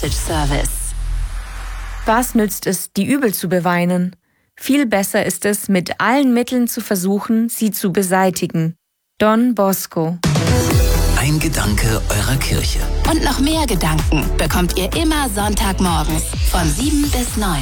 Message Service. Was nützt es, die Übel zu beweinen? Viel besser ist es, mit allen Mitteln zu versuchen, sie zu beseitigen. Don Bosco. Ein Gedanke eurer Kirche. Und noch mehr Gedanken bekommt ihr immer Sonntagmorgens von 7 bis 9.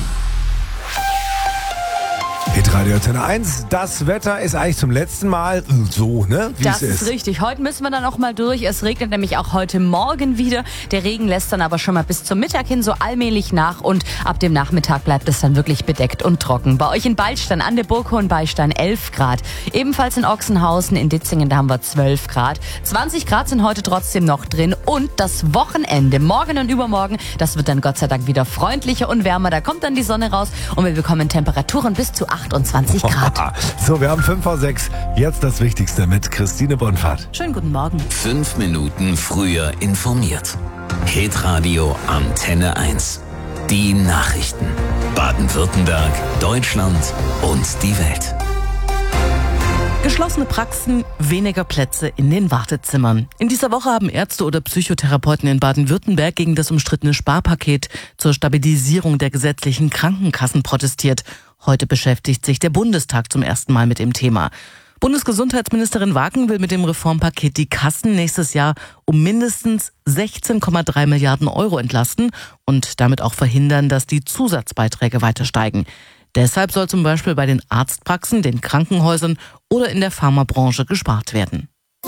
Hitradio Antenne 1, das Wetter ist eigentlich zum letzten Mal so, ne? Wie Das es ist richtig. Heute müssen wir dann auch mal durch. Es regnet nämlich auch heute Morgen wieder. Der Regen lässt dann aber schon mal bis zum Mittag hin so allmählich nach und ab dem Nachmittag bleibt es dann wirklich bedeckt und trocken. Bei euch in Beilstein an der Burg Hohenbeilstein 11 Grad. Ebenfalls in Ochsenhausen, in Ditzingen, da haben wir 12 Grad. 20 Grad sind heute trotzdem noch drin und das Wochenende, morgen und übermorgen, das wird dann Gott sei Dank wieder freundlicher und wärmer. Da kommt dann die Sonne raus und wir bekommen Temperaturen bis zu 28 Grad. So, wir haben 5:06. Jetzt das Wichtigste mit Christine Bonfahrt. Schönen guten Morgen. 5 Minuten früher informiert. Hitradio Antenne 1. Die Nachrichten. Baden-Württemberg, Deutschland und die Welt. Geschlossene Praxen, weniger Plätze in den Wartezimmern. In dieser Woche haben Ärzte oder Psychotherapeuten in Baden-Württemberg gegen das umstrittene Sparpaket zur Stabilisierung der gesetzlichen Krankenkassen protestiert. Heute beschäftigt sich der Bundestag zum ersten Mal mit dem Thema. Bundesgesundheitsministerin Wagen will mit dem Reformpaket die Kassen nächstes Jahr um mindestens 16,3 Milliarden Euro entlasten und damit auch verhindern, dass die Zusatzbeiträge weiter steigen. Deshalb soll zum Beispiel bei den Arztpraxen, den Krankenhäusern oder in der Pharmabranche gespart werden.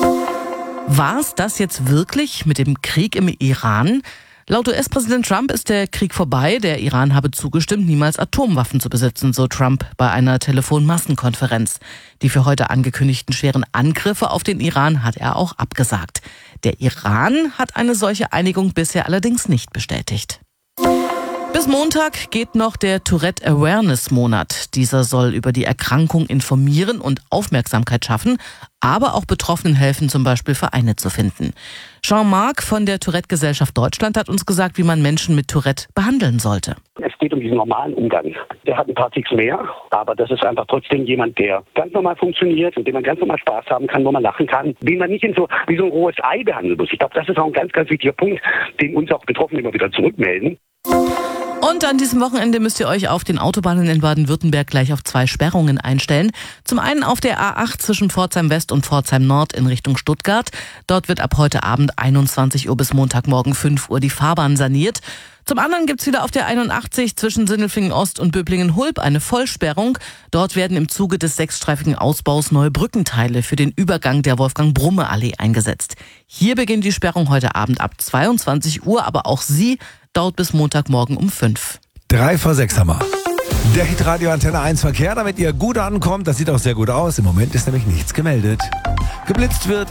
War es das jetzt wirklich mit dem Krieg im Iran? Laut US-Präsident Trump ist der Krieg vorbei. Der Iran habe zugestimmt, niemals Atomwaffen zu besitzen, so Trump bei einer Telefonmassenkonferenz. Die für heute angekündigten schweren Angriffe auf den Iran hat er auch abgesagt. Der Iran hat eine solche Einigung bisher allerdings nicht bestätigt. Bis Montag geht noch der Tourette Awareness Monat. Dieser soll über die Erkrankung informieren und Aufmerksamkeit schaffen, aber auch Betroffenen helfen, zum Beispiel Vereine zu finden. Jean-Marc von der Tourette-Gesellschaft Deutschland hat uns gesagt, wie man Menschen mit Tourette behandeln sollte. Es geht um diesen normalen Umgang. Der hat ein paar Ticks mehr, aber das ist einfach trotzdem jemand, der ganz normal funktioniert, mit dem man ganz normal Spaß haben kann, wo man lachen kann, den man nicht wie so ein rohes Ei behandeln muss. Ich glaube, das ist auch ein ganz, ganz wichtiger Punkt, den uns auch Betroffene immer wieder zurückmelden. Und an diesem Wochenende müsst ihr euch auf den Autobahnen in Baden-Württemberg gleich auf 2 Sperrungen einstellen. Zum einen auf der A8 zwischen Pforzheim West und Pforzheim Nord in Richtung Stuttgart. Dort wird ab heute Abend 21 Uhr bis Montagmorgen 5 Uhr die Fahrbahn saniert. Zum anderen gibt's wieder auf der 81 zwischen Sindelfingen Ost und Böblingen-Hulb eine Vollsperrung. Dort werden im Zuge des 6-streifigen Ausbaus neue Brückenteile für den Übergang der Wolfgang-Brumme-Allee eingesetzt. Hier beginnt die Sperrung heute Abend ab 22 Uhr, aber auch sie dauert bis Montagmorgen um 5. 3:06 haben wir. Der Hitradio Antenne 1 Verkehr, damit ihr gut ankommt. Das sieht auch sehr gut aus. Im Moment ist nämlich nichts gemeldet. Geblitzt wird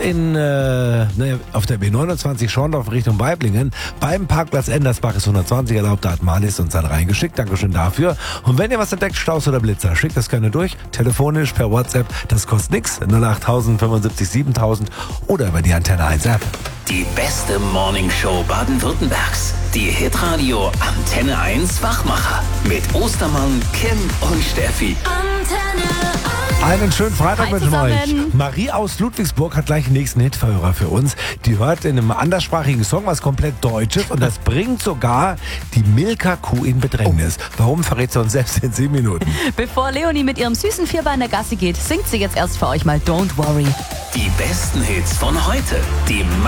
auf der B29 Schorndorf Richtung Weiblingen. Beim Parkplatz Endersbach ist 120 erlaubt. Da hat Marlies uns dann reingeschickt. Dankeschön dafür. Und wenn ihr was entdeckt, Staus oder Blitzer, schickt das gerne durch. Telefonisch, per WhatsApp. Das kostet nichts. 08000 75 7000 oder über die Antenne 1 App. Die beste Morningshow Baden-Württembergs. Die Hitradio Antenne 1 Wachmacher. Mit Ostermann, Kim und Steffi. Einen schönen Freitag mit euch. Marie aus Ludwigsburg hat gleich den nächsten Hitverhörer für uns. Die hört in einem anderssprachigen Song was komplett Deutsches und das bringt sogar die Milka-Kuh in Bedrängnis. Warum, verrät sie uns selbst in 7 Minuten. Bevor Leonie mit ihrem süßen Vierbein der Gassi geht, singt sie jetzt erst für euch mal Don't Worry. Die besten Hits von heute. Die